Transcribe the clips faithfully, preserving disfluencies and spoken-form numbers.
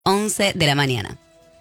once de la mañana.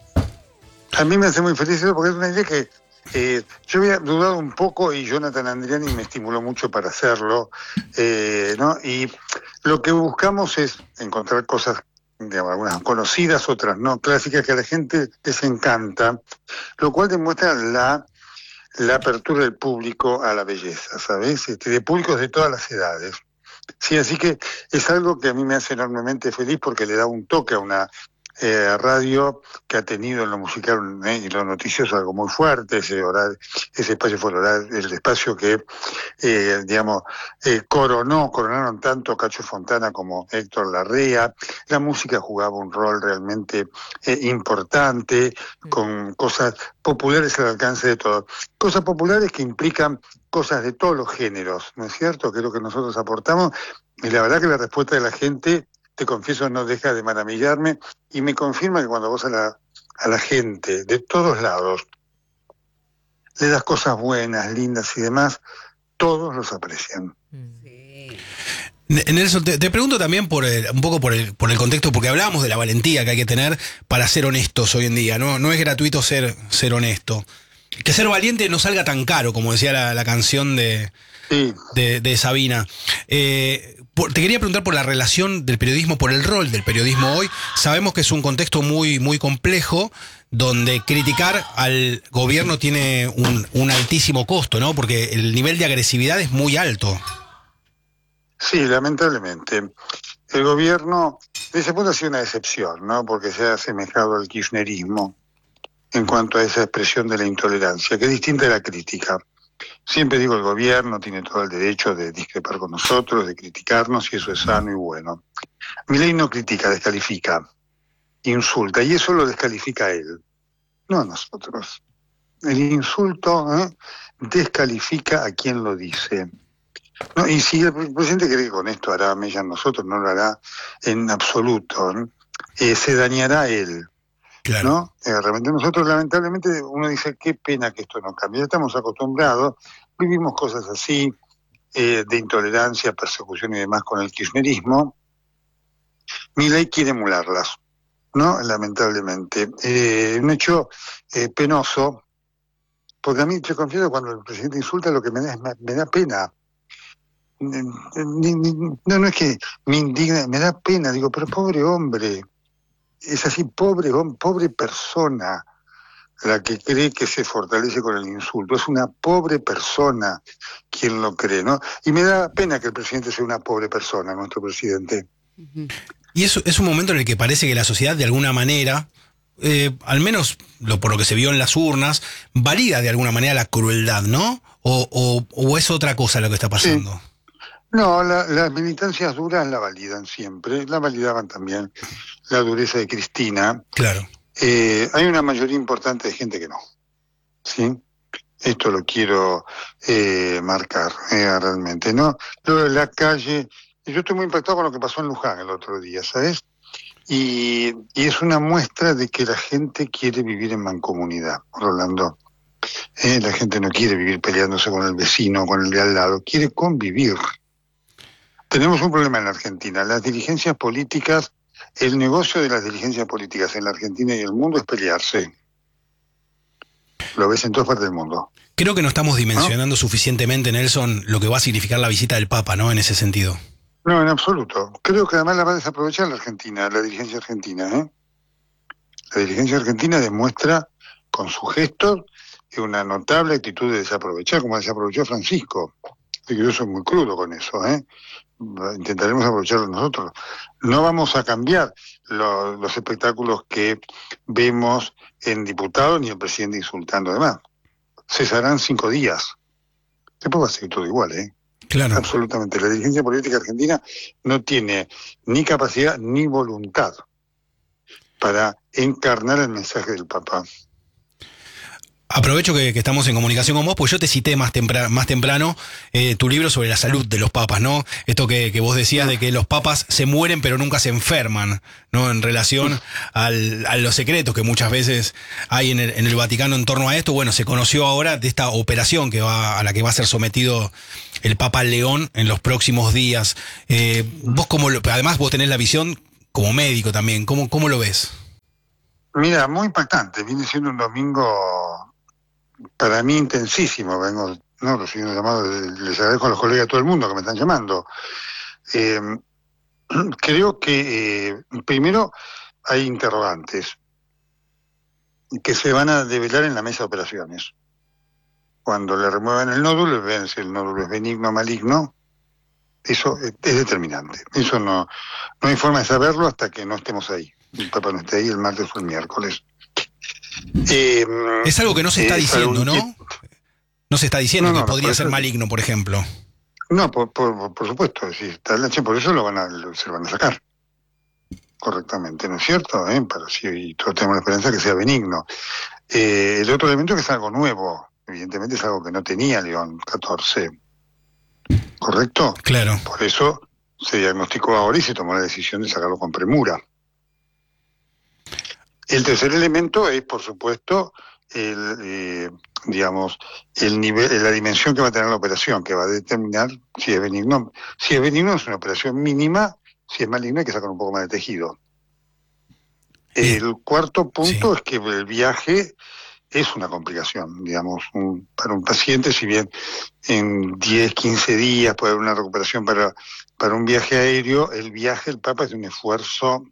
A mí me hace muy feliz eso porque es una idea que eh, yo había dudado un poco y Jonathan Andriani me estimuló mucho para hacerlo, eh, ¿no? Y lo que buscamos es encontrar cosas, digamos, algunas conocidas, otras no clásicas, que a la gente les encanta, lo cual demuestra la, la apertura del público a la belleza, ¿sabes? Este, de públicos de todas las edades. Sí, así que es algo que a mí me hace enormemente feliz porque le da un toque a una eh, radio que ha tenido en lo musical eh, y lo noticioso algo muy fuerte. Ese horario, ese espacio fue el, horario, el espacio que, eh, digamos, eh, coronó, coronaron tanto Cacho Fontana como Héctor Larrea. La música jugaba un rol realmente eh, importante, con cosas populares al alcance de todos. Cosas populares que implican cosas de todos los géneros, ¿no es cierto? Que es lo que nosotros aportamos, y la verdad que la respuesta de la gente, te confieso, no deja de maravillarme, y me confirma que cuando vos a la, a la gente de todos lados le das cosas buenas, lindas y demás, todos los aprecian. Sí. Nelson, te, te pregunto también por el, un poco por el, por el contexto, porque hablábamos de la valentía que hay que tener para ser honestos hoy en día, ¿no? No es gratuito ser, ser honesto. Que ser valiente no salga tan caro, como decía la, la canción de, sí. de, de Sabina. Eh, por, te quería preguntar por la relación del periodismo, por el rol del periodismo hoy. Sabemos que es un contexto muy, muy complejo, donde criticar al gobierno tiene un, un altísimo costo, ¿no? Porque el nivel de agresividad es muy alto. Sí, lamentablemente. El gobierno, de ese punto, ha sido una excepción, ¿no? Porque se ha asemejado al kirchnerismo en cuanto a esa expresión de la intolerancia, que es distinta de la crítica. Siempre digo, el gobierno tiene todo el derecho de discrepar con nosotros, de criticarnos, y eso es sano y bueno. Milei no critica, descalifica, insulta, y eso lo descalifica a él, no a nosotros. El insulto ¿eh? descalifica a quien lo dice. No, y si el presidente cree que con esto hará mella en nosotros, no lo hará en absoluto, ¿no? eh, se dañará él. Claro. ¿No? Eh, realmente nosotros, lamentablemente, uno dice, qué pena que esto no cambie. Ya estamos acostumbrados, vivimos cosas así, eh, de intolerancia, persecución y demás con el kirchnerismo. Milei quiere emularlas, ¿no? Lamentablemente. Eh, un hecho eh, penoso, porque a mí, te confieso, cuando el presidente insulta, lo que me da, me, me da pena. Ni, ni, no, no es que me indigna, me da pena, digo, pero pobre hombre. Es así, pobre, pobre persona la que cree que se fortalece con el insulto. Es una pobre persona quien lo cree, ¿no? Y me da pena que el presidente sea una pobre persona, nuestro presidente. Y eso es un momento en el que parece que la sociedad, de alguna manera, eh, al menos lo, por lo que se vio en las urnas, valida de alguna manera la crueldad, ¿no? O, o, o es otra cosa lo que está pasando. Sí. No, la, las militancias duras la validan siempre, la validaban también la dureza de Cristina. Claro. Eh, hay una mayoría importante de gente que no, ¿sí? Esto lo quiero eh, marcar eh, realmente, ¿no? Lo de la calle, yo estoy muy impactado con lo que pasó en Luján el otro día, ¿sabes? Y, y es una muestra de que la gente quiere vivir en mancomunidad, Rolando. Eh, la gente no quiere vivir peleándose con el vecino, con el de al lado, quiere convivir. Tenemos un problema en la Argentina. Las dirigencias políticas, el negocio de las dirigencias políticas en la Argentina y el mundo es pelearse. Lo ves en todas partes del mundo. Creo que no estamos dimensionando ¿no? suficientemente, Nelson, lo que va a significar la visita del Papa, ¿no? En ese sentido. No, en absoluto. Creo que además la va a desaprovechar la Argentina, la dirigencia argentina, ¿eh? La dirigencia argentina demuestra con sus gestos una notable actitud de desaprovechar, como desaprovechó Francisco. Y yo soy muy crudo con eso, ¿eh? Intentaremos aprovecharlo nosotros. No vamos a cambiar lo, los espectáculos que vemos en diputados ni el presidente insultando. Además, cesarán cinco días. Después va a seguir todo igual, ¿eh? Claro. Absolutamente. La dirigencia política argentina no tiene ni capacidad ni voluntad para encarnar el mensaje del Papa. Aprovecho que, que estamos en comunicación con vos, pues yo te cité más, tempra, más temprano eh, tu libro sobre la salud de los papas, ¿no? Esto que, que vos decías de que los papas se mueren pero nunca se enferman, ¿no? En relación al, a los secretos que muchas veces hay en el, en el Vaticano en torno a esto. Bueno, se conoció ahora de esta operación que va a la que va a ser sometido el Papa León en los próximos días. Eh, vos como lo, además vos tenés la visión como médico también, ¿cómo, cómo lo ves? Mira, muy impactante. Viene siendo un domingo para mí intensísimo. Vengo, no, recibiendo llamados, les agradezco a los colegas, a todo el mundo que me están llamando. Eh, creo que eh, primero hay interrogantes que se van a develar en la mesa de operaciones. Cuando le remuevan el nódulo, vean si el nódulo es benigno o maligno. Eso es, es determinante. Eso no, no hay forma de saberlo hasta que no estemos ahí. El Papa no esté ahí el martes o el miércoles. Eh, es algo que no se está eh, diciendo, ¿no? que, No se está diciendo no, que no, podría por ser eso, maligno, por ejemplo. No, por, por, por supuesto, si está el H, por eso lo van a, lo, se lo van a sacar correctamente, ¿no es cierto? ¿Eh? Para si y todos tenemos la esperanza que sea benigno. Eh, el otro elemento que es algo nuevo, evidentemente es algo que no tenía León catorce, ¿correcto? Claro. Por eso se diagnosticó ahora y se tomó la decisión de sacarlo con premura. El tercer elemento es, por supuesto, el, eh, digamos, el nivel, la dimensión que va a tener la operación, que va a determinar si es benigno. Si es benigno es una operación mínima, si es maligno hay que sacar un poco más de tejido. Bien. El cuarto punto Sí. es que el viaje es una complicación, digamos, un, para un paciente, si bien en diez, quince días puede haber una recuperación para, para un viaje aéreo, el viaje, el Papa es de un esfuerzo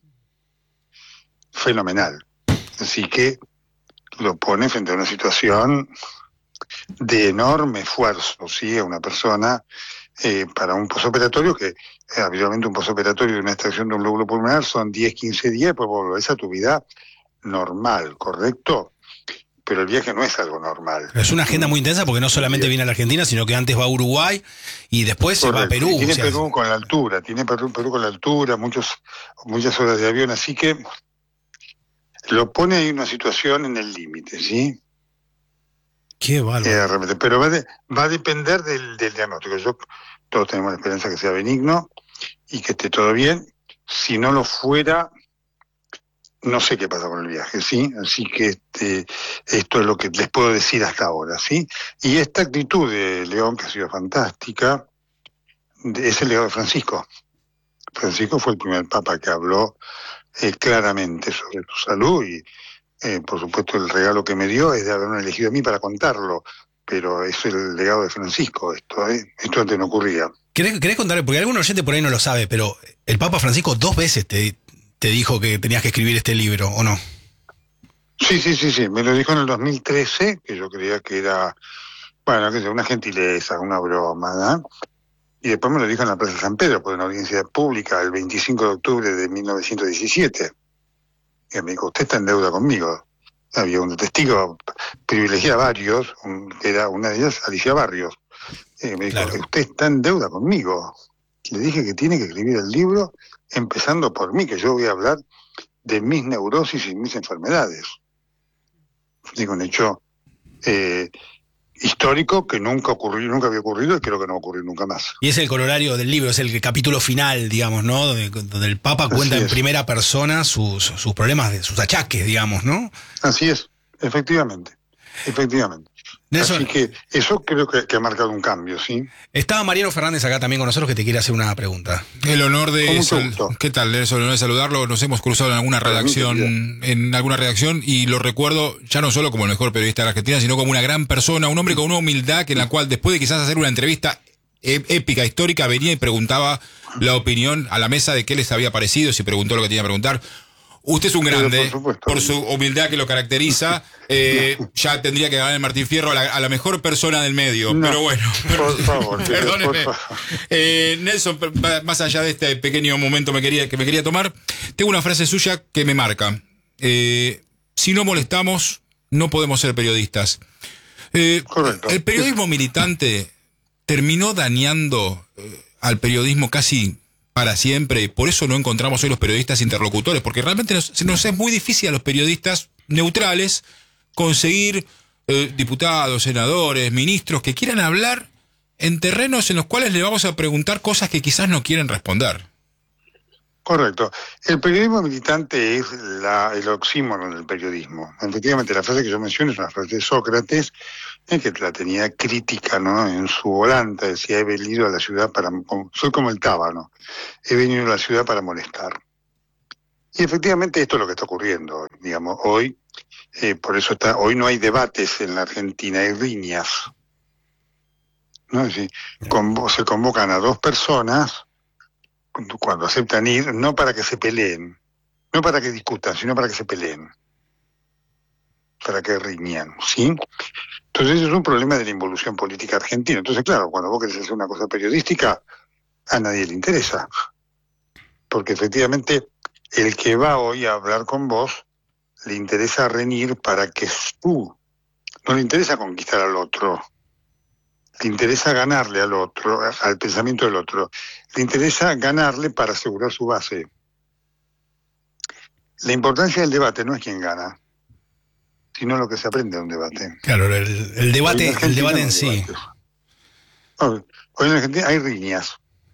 fenomenal. Así que lo pone frente a una situación de enorme esfuerzo, ¿sí? A una persona eh, para un posoperatorio que, eh, habitualmente un posoperatorio de una extracción de un lóbulo pulmonar son diez, quince días, pues volvés a tu vida normal, ¿correcto? Pero el viaje no es algo normal. Es una agenda muy intensa porque no solamente viene a la Argentina, sino que antes va a Uruguay y después se va a Perú. Tiene o sea, Perú con la altura, tiene Perú, Perú con la altura, muchos, muchas horas de avión, así que lo pone ahí en una situación en el límite, ¿sí? Qué bárbaro. Eh, pero va, de, va a depender del, del diagnóstico. Yo, todos tenemos la esperanza que sea benigno y que esté todo bien. Si no lo fuera, no sé qué pasa con el viaje, ¿sí? Así que este, esto es lo que les puedo decir hasta ahora, ¿sí? Y esta actitud de León, que ha sido fantástica, es el legado de Francisco. Francisco fue el primer papa que habló eh, claramente sobre tu salud y, eh, por supuesto, el regalo que me dio es de haberme elegido a mí para contarlo, pero es el legado de Francisco esto, ¿eh? Esto antes no ocurría. ¿Querés, querés contarle? Porque algún oyente por ahí no lo sabe, pero el Papa Francisco dos veces te, te dijo que tenías que escribir este libro, ¿o no? Sí, sí, sí, sí, me lo dijo en el dos mil trece, que yo creía que era, bueno, que sea una gentileza, una broma, ¿no? Y después me lo dijo en la Plaza San Pedro, por una audiencia pública, el veinticinco de octubre de mil novecientos diecisiete. Y me dijo, usted está en deuda conmigo. Había un testigo, privilegié a varios, un, era una de ellas, Alicia Barrios. Y me dijo, Claro. usted está en deuda conmigo. Le dije que tiene que escribir el libro, empezando por mí, que yo voy a hablar de mis neurosis y mis enfermedades. Digo, un hecho eh, histórico que nunca ocurrió, nunca había ocurrido y creo que no va a ocurrir nunca más. Y es el corolario del libro, es el capítulo final, digamos, ¿no? Donde, donde el Papa cuenta Así en es. primera persona sus, sus problemas, de, sus achaques, digamos, ¿no? Así es, efectivamente, efectivamente. Nelson, Así que eso creo que, que ha marcado un cambio, ¿sí? estaba Mariano Fernández acá también con nosotros que te quiere hacer una pregunta. El honor Con de mucho sal- gusto. ¿Qué tal, Nelson? El honor de saludarlo. Nos hemos cruzado en alguna Para mí, redacción, en alguna redacción, y lo recuerdo ya no solo como el mejor periodista de la Argentina, sino como una gran persona, un hombre con una humildad que en la cual después de quizás hacer una entrevista é- épica, histórica, venía y preguntaba la opinión a la mesa de qué les había parecido, si preguntó lo que tenía que preguntar. Usted es un Pero, grande, por supuesto. por su humildad que lo caracteriza. Eh, ya tendría que ganar el Martín Fierro a la, a la mejor persona del medio. No, pero bueno, por favor, querido, perdóneme. por favor. Eh, Nelson, más allá de este pequeño momento me quería, que me quería tomar, tengo una frase suya que me marca. Eh, si no molestamos, no podemos ser periodistas. Eh, Correcto. El periodismo militante terminó dañando eh, al periodismo casi para siempre, y por eso no encontramos hoy los periodistas interlocutores, porque realmente nos, nos es muy difícil a los periodistas neutrales conseguir eh, diputados, senadores, ministros que quieran hablar en terrenos en los cuales le vamos a preguntar cosas que quizás no quieren responder. Correcto. El periodismo militante es la, el oxímoron del periodismo. Efectivamente, la frase que yo menciono es una frase de Sócrates, eh, que la tenía crítica, ¿no? En su volanta, decía, he venido a la ciudad para... Soy como el tábano, he venido a la ciudad para molestar. Y efectivamente esto es lo que está ocurriendo hoy. digamos, hoy, eh, por eso está, hoy no hay debates en la Argentina, hay riñas. ¿No? Es decir, convo- se convocan a dos personas cuando, cuando aceptan ir, no para que se peleen, no para que discutan, sino para que se peleen, para que riñan, ¿sí? Entonces es un problema de la involución política argentina. Entonces, claro, cuando vos querés hacer una cosa periodística, a nadie le interesa, porque efectivamente el que va hoy a hablar con vos le interesa reñir para que tú, no le interesa conquistar al otro, le interesa ganarle al otro, al pensamiento del otro, le interesa ganarle para asegurar su base. La importancia del debate no es quién gana, sino lo que se aprende de un debate. Claro, el, el debate, el debate en sí. Hoy, hoy en Argentina hay riñas,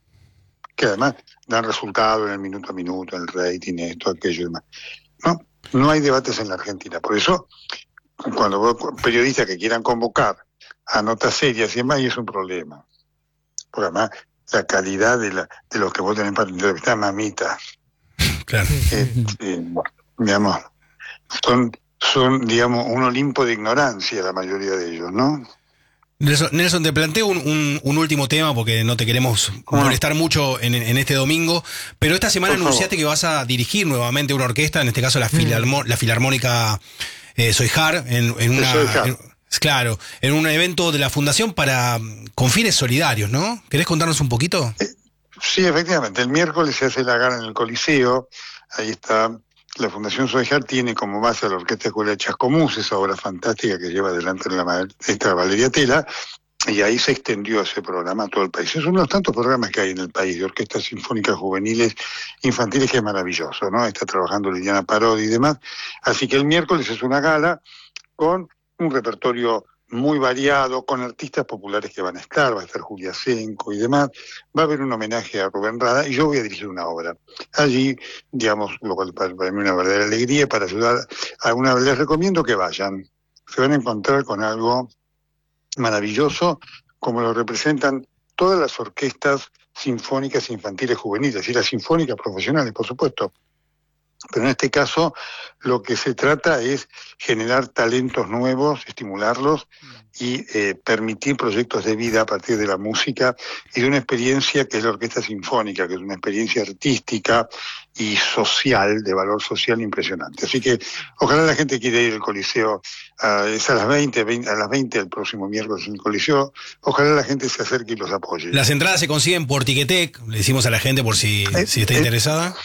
que además dan resultado en el minuto a minuto, en el rating, esto, aquello y demás. No, no hay debates en la Argentina. Por eso, cuando vos, periodistas que quieran convocar a notas serias y demás, y es un problema. Porque además, la calidad de, la, de los que vos tenés para entrevistar, mamita. Claro. Eh, eh, digamos, son, son, digamos, un Olimpo de ignorancia la mayoría de ellos, ¿no? Nelson, Nelson, te planteo un, un, un último tema porque no te queremos molestar mucho en, en este domingo, pero esta semana anunciaste que vas a dirigir nuevamente una orquesta, en este caso la, Filarmo, la Filarmónica eh, Soijar, en, en una... En, claro, en un evento de la Fundación para con fines solidarios, ¿no? ¿Querés contarnos un poquito? Eh, sí, efectivamente. El miércoles se hace la gala en el Coliseo. Ahí está. La Fundación Soijar tiene como base a la Orquesta Escuela de Chascomús, esa obra fantástica que lleva adelante la maestra Valeria Tela, y ahí se extendió ese programa a todo el país. Es uno de los tantos programas que hay en el país, de orquestas sinfónicas juveniles, infantiles, que es maravilloso, ¿no? Está trabajando Liliana Parodi y demás. Así que el miércoles es una gala con un repertorio muy variado, con artistas populares que van a estar, va a estar Julia Senco y demás, va a haber un homenaje a Rubén Rada, y yo voy a dirigir una obra. Allí, digamos, lo cual para, para mí una verdadera alegría, para ayudar a una, les recomiendo que vayan, se van a encontrar con algo maravilloso, como lo representan todas las orquestas sinfónicas infantiles juveniles, y las sinfónicas profesionales, por supuesto. Pero en este caso lo que se trata es generar talentos nuevos, estimularlos y eh, permitir proyectos de vida a partir de la música y de una experiencia que es la orquesta sinfónica, que es una experiencia artística y social, de valor social impresionante. Así que ojalá la gente quiera ir al Coliseo, uh, es a las veinte, veinte, a las veinte el próximo miércoles en el Coliseo, ojalá la gente se acerque y los apoye. Las entradas se consiguen por Ticketek, le decimos a la gente por si, eh, si está eh, interesada.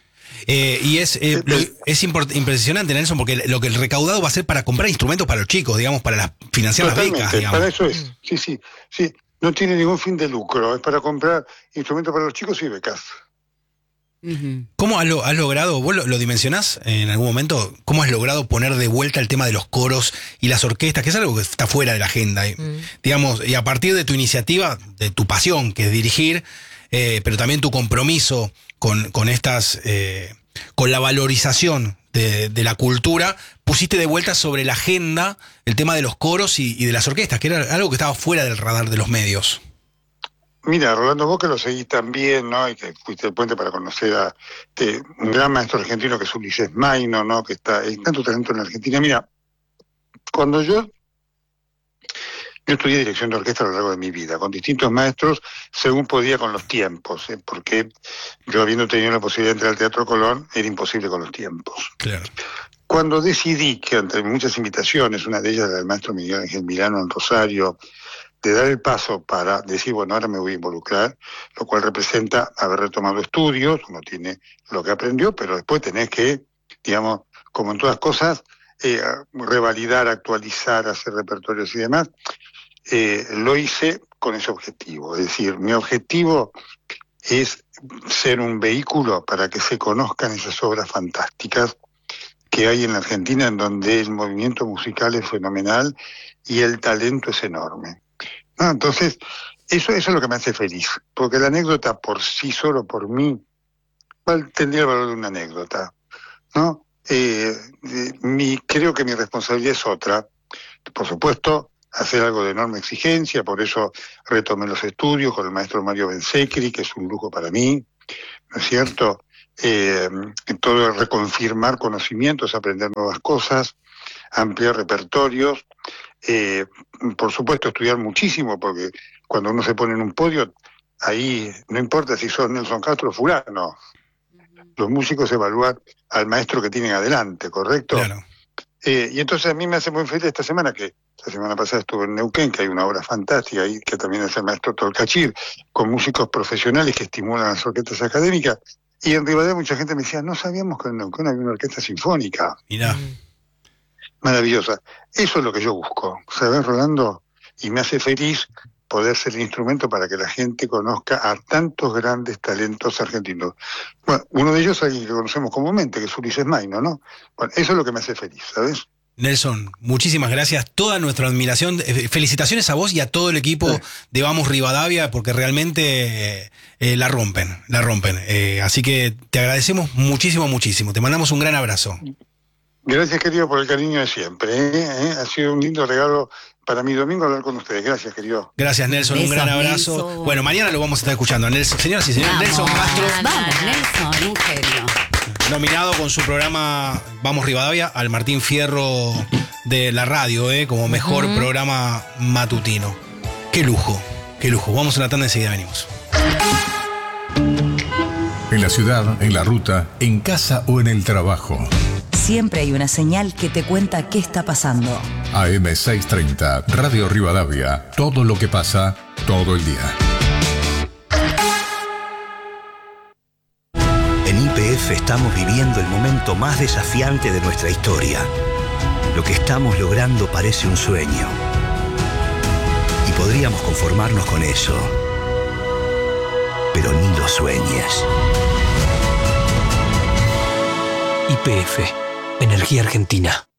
Eh, y es eh, lo, es impresionante, Nelson, porque lo que el recaudado va a ser para comprar instrumentos para los chicos, digamos, para las, financiar Totalmente, las becas, digamos. Para eso es, sí, sí, sí, no tiene ningún fin de lucro, es para comprar instrumentos para los chicos y becas. ¿Cómo has, lo, has logrado, vos lo, lo dimensionás en algún momento, cómo has logrado poner de vuelta el tema de los coros y las orquestas, que es algo que está fuera de la agenda, y, mm. digamos, y a partir de tu iniciativa, de tu pasión, que es dirigir, eh, pero también tu compromiso con, con estas, eh, con la valorización de, de la cultura, pusiste de vuelta sobre la agenda el tema de los coros y, y de las orquestas, que era algo que estaba fuera del radar de los medios. Mira, Rolando, vos que lo seguís también, ¿no? Y que fuiste el puente para conocer a este, un gran maestro argentino que es Ulises Maino, ¿no? Que está, hay tanto talento en la Argentina. Mira, cuando yo Yo estudié dirección de orquesta a lo largo de mi vida, con distintos maestros, según podía con los tiempos, ¿eh? Porque yo, habiendo tenido la posibilidad de entrar al Teatro Colón, era imposible con los tiempos. Claro. Cuando decidí, que entre muchas invitaciones, una de ellas era del maestro Miguel Ángel Milano en Rosario, de dar el paso para decir, bueno, ahora me voy a involucrar, lo cual representa haber retomado estudios, uno tiene lo que aprendió, pero después tenés que, digamos, como en todas cosas, eh, revalidar, actualizar, hacer repertorios y demás. Eh, lo hice con ese objetivo, es decir, mi objetivo es ser un vehículo para que se conozcan esas obras fantásticas que hay en la Argentina, en donde el movimiento musical es fenomenal y el talento es enorme. ¿No? Entonces, eso, eso es lo que me hace feliz, porque la anécdota por sí, solo por mí, tendría el valor de una anécdota, ¿no? Eh, eh, mi, creo que mi responsabilidad es otra, por supuesto, hacer algo de enorme exigencia, por eso retomé los estudios con el maestro Mario Bensecri, que es un lujo para mí, ¿no es cierto? eh, todo el reconfirmar conocimientos, aprender nuevas cosas, ampliar repertorios, eh, por supuesto estudiar muchísimo, porque cuando uno se pone en un podio, ahí no importa si sos Nelson Castro o fulano, los músicos evalúan al maestro que tienen adelante, ¿correcto? Claro. Eh, y entonces a mí me hace muy feliz esta semana, que la semana pasada estuve en Neuquén, que hay una obra fantástica ahí, que también es el maestro Tolcachir, con músicos profesionales que estimulan las orquestas académicas, y en Rivadavia mucha gente me decía, no sabíamos que en Neuquén había una orquesta sinfónica. Mirá. Maravillosa. Eso es lo que yo busco, ¿sabes, Rolando? Y me hace feliz poder ser el instrumento para que la gente conozca a tantos grandes talentos argentinos. Bueno, uno de ellos es alguien que conocemos comúnmente, que es Ulises Maino, ¿no? Bueno, eso es lo que me hace feliz, ¿sabes? Nelson, muchísimas gracias. Toda nuestra admiración. Eh, Felicitaciones a vos y a todo el equipo sí. de Vamos Rivadavia, porque realmente eh, eh, la rompen, la rompen. Eh, así que te agradecemos muchísimo, muchísimo. Te mandamos un gran abrazo. Gracias, querido, por el cariño de siempre. ¿eh? ¿Eh? Ha sido un lindo regalo para mi domingo hablar con ustedes. Gracias, querido. Gracias, Nelson. Besos, un gran abrazo. Nelson. Bueno, mañana lo vamos a estar escuchando. Nelson, señoras y señores, vamos, Nelson Castro. Vamos, Nelson, un genio. Nominado con su programa Vamos Rivadavia al Martín Fierro de la radio, ¿eh? como mejor uh-huh. programa matutino. Qué lujo, qué lujo. Vamos a la tanda, enseguida venimos. En la ciudad, en la ruta, en casa o en el trabajo. Siempre hay una señal que te cuenta qué está pasando. A M seiscientos treinta, Radio Rivadavia. Todo lo que pasa, todo el día. En Y P F estamos viviendo el momento más desafiante de nuestra historia. Lo que estamos logrando parece un sueño. Y podríamos conformarnos con eso. Pero ni lo sueñes. Y P F, Energía Argentina.